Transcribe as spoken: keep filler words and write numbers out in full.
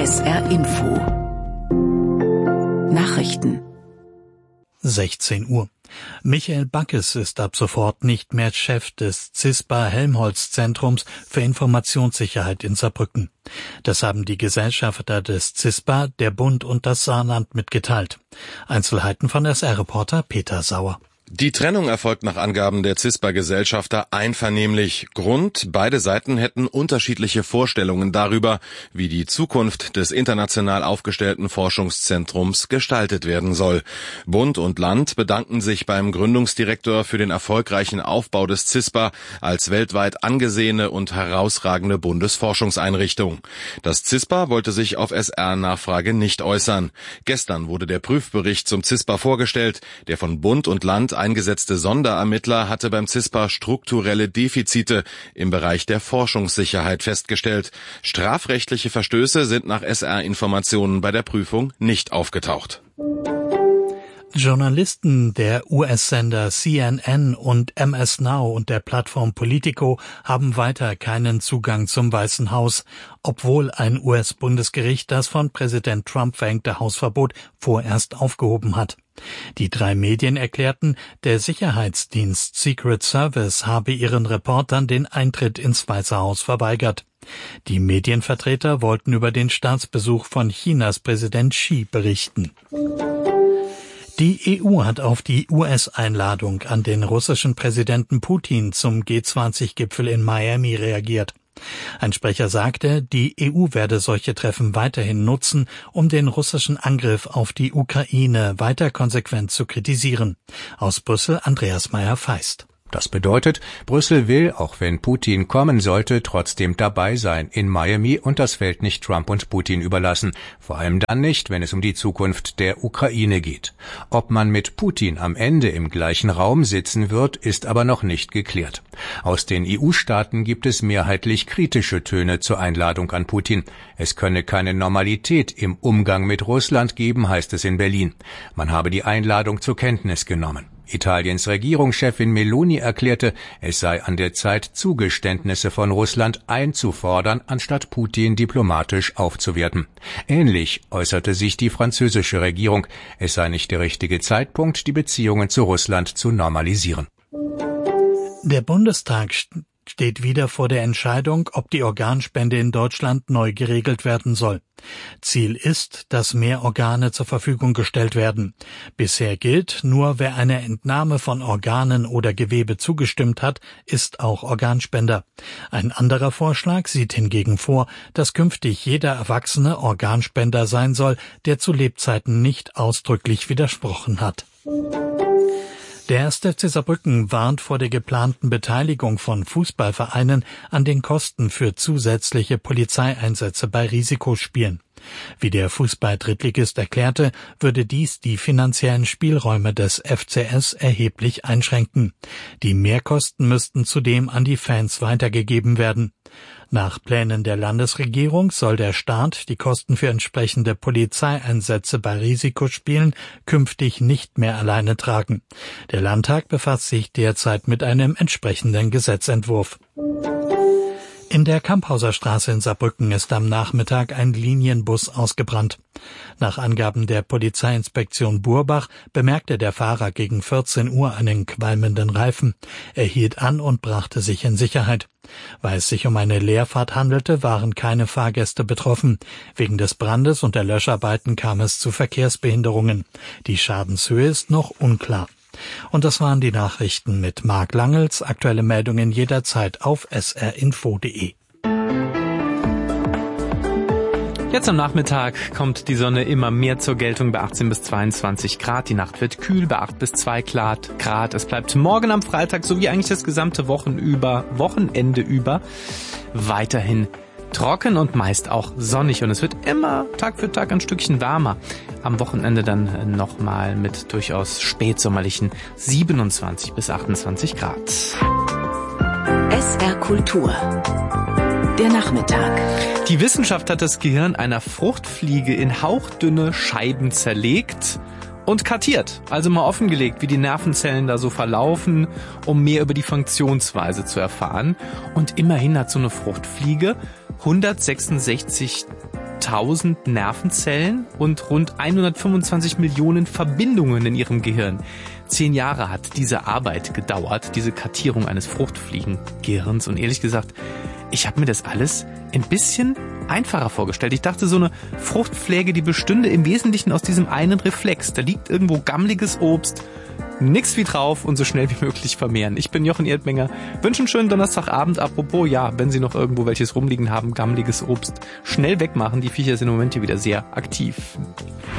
S R Info Nachrichten sechzehn Uhr. Michael Backes ist ab sofort nicht mehr Chef des CISPA-Helmholtz-Zentrums für Informationssicherheit in Saarbrücken. Das haben die Gesellschafter des CISPA, der Bund und das Saarland mitgeteilt. Einzelheiten von S R-Reporter Peter Sauer. Die Trennung erfolgt nach Angaben der CISPA-Gesellschafter einvernehmlich. Grund: Beide Seiten hätten unterschiedliche Vorstellungen darüber, wie die Zukunft des international aufgestellten Forschungszentrums gestaltet werden soll. Bund und Land bedanken sich beim Gründungsdirektor für den erfolgreichen Aufbau des CISPA als weltweit angesehene und herausragende Bundesforschungseinrichtung. Das CISPA wollte sich auf S R-Nachfrage nicht äußern. Gestern wurde der Prüfbericht zum CISPA vorgestellt, der von Bund und Land eingesetzte Sonderermittler hatte beim CISPA strukturelle Defizite im Bereich der Forschungssicherheit festgestellt. Strafrechtliche Verstöße sind nach S R-Informationen bei der Prüfung nicht aufgetaucht. Journalisten der U S-Sender C N N und M S Now und der Plattform Politico haben weiter keinen Zugang zum Weißen Haus, obwohl ein U S-Bundesgericht das von Präsident Trump verhängte Hausverbot vorerst aufgehoben hat. Die drei Medien erklärten, der Sicherheitsdienst Secret Service habe ihren Reportern den Eintritt ins Weiße Haus verweigert. Die Medienvertreter wollten über den Staatsbesuch von Chinas Präsident Xi berichten. Die E U hat auf die U S-Einladung an den russischen Präsidenten Putin zum G zwanzig Gipfel in Miami reagiert. Ein Sprecher sagte, die E U werde solche Treffen weiterhin nutzen, um den russischen Angriff auf die Ukraine weiter konsequent zu kritisieren. Aus Brüssel Andreas Meyer-Feist. Das bedeutet, Brüssel will, auch wenn Putin kommen sollte, trotzdem dabei sein in Miami und das Feld nicht Trump und Putin überlassen. Vor allem dann nicht, wenn es um die Zukunft der Ukraine geht. Ob man mit Putin am Ende im gleichen Raum sitzen wird, ist aber noch nicht geklärt. Aus den E U-Staaten gibt es mehrheitlich kritische Töne zur Einladung an Putin. Es könne keine Normalität im Umgang mit Russland geben, heißt es in Berlin. Man habe die Einladung zur Kenntnis genommen. Italiens Regierungschefin Meloni erklärte, es sei an der Zeit, Zugeständnisse von Russland einzufordern, anstatt Putin diplomatisch aufzuwerten. Ähnlich äußerte sich die französische Regierung. Es sei nicht der richtige Zeitpunkt, die Beziehungen zu Russland zu normalisieren. Der Bundestag steht wieder vor der Entscheidung, ob die Organspende in Deutschland neu geregelt werden soll. Ziel ist, dass mehr Organe zur Verfügung gestellt werden. Bisher gilt, nur wer einer Entnahme von Organen oder Gewebe zugestimmt hat, ist auch Organspender. Ein anderer Vorschlag sieht hingegen vor, dass künftig jeder Erwachsene Organspender sein soll, der zu Lebzeiten nicht ausdrücklich widersprochen hat. Der erste F C Saarbrücken warnt vor der geplanten Beteiligung von Fußballvereinen an den Kosten für zusätzliche Polizeieinsätze bei Risikospielen. Wie der Fußball-Drittligist erklärte, würde dies die finanziellen Spielräume des F C S erheblich einschränken. Die Mehrkosten müssten zudem an die Fans weitergegeben werden. Nach Plänen der Landesregierung soll der Staat die Kosten für entsprechende Polizeieinsätze bei Risikospielen künftig nicht mehr alleine tragen. Der Landtag befasst sich derzeit mit einem entsprechenden Gesetzentwurf. In der Kamphauser Straße in Saarbrücken ist am Nachmittag ein Linienbus ausgebrannt. Nach Angaben der Polizeiinspektion Burbach bemerkte der Fahrer gegen vierzehn Uhr einen qualmenden Reifen. Er hielt an und brachte sich in Sicherheit. Weil es sich um eine Leerfahrt handelte, waren keine Fahrgäste betroffen. Wegen des Brandes und der Löscharbeiten kam es zu Verkehrsbehinderungen. Die Schadenshöhe ist noch unklar. Und das waren die Nachrichten mit Marc Langels. Aktuelle Meldungen jederzeit auf s r info punkt d e. Jetzt am Nachmittag kommt die Sonne immer mehr zur Geltung bei achtzehn bis zweiundzwanzig Grad. Die Nacht wird kühl bei acht bis zwei Grad. Es bleibt morgen am Freitag sowie eigentlich das gesamte Wochen über, Wochenende über weiterhin trocken und meist auch sonnig. Und es wird immer Tag für Tag ein Stückchen wärmer. Am Wochenende dann nochmal mit durchaus spätsommerlichen siebenundzwanzig bis achtundzwanzig Grad. S R Kultur. Der Nachmittag. Die Wissenschaft hat das Gehirn einer Fruchtfliege in hauchdünne Scheiben zerlegt und kartiert, also mal offengelegt, wie die Nervenzellen da so verlaufen, um mehr über die Funktionsweise zu erfahren. Und immerhin hat so eine Fruchtfliege hundertsechsundsechzig tausend Nervenzellen und rund hundertfünfundzwanzig Millionen Verbindungen in ihrem Gehirn. Zehn Jahre hat diese Arbeit gedauert, diese Kartierung eines Fruchtfliegengehirns. Und ehrlich gesagt, ich habe mir das alles ein bisschen einfacher vorgestellt. Ich dachte, so eine Fruchtfläche, die bestünde im Wesentlichen aus diesem einen Reflex. Da liegt irgendwo gammeliges Obst, nix wie drauf und so schnell wie möglich vermehren. Ich bin Jochen Erdmenger. Wünsche einen schönen Donnerstagabend. Apropos, ja, wenn Sie noch irgendwo welches rumliegen haben, gammeliges Obst, schnell wegmachen. Die Viecher sind im Moment hier wieder sehr aktiv.